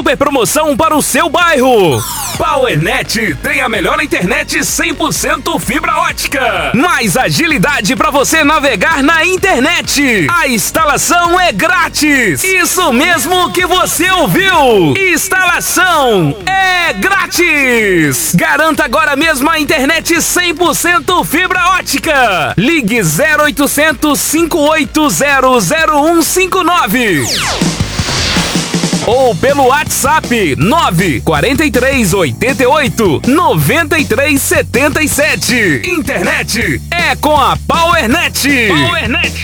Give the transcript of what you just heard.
super promoção para o seu bairro. Powernet tem a melhor internet 100% fibra ótica. Mais agilidade para você navegar na internet. A instalação é grátis. Isso mesmo que você ouviu. Instalação é grátis. Garanta agora mesmo a internet 100% fibra ótica. Ligue 0800 580 0159. Ou pelo WhatsApp 943 88 93 77. Internet é com a Powernet. Powernet.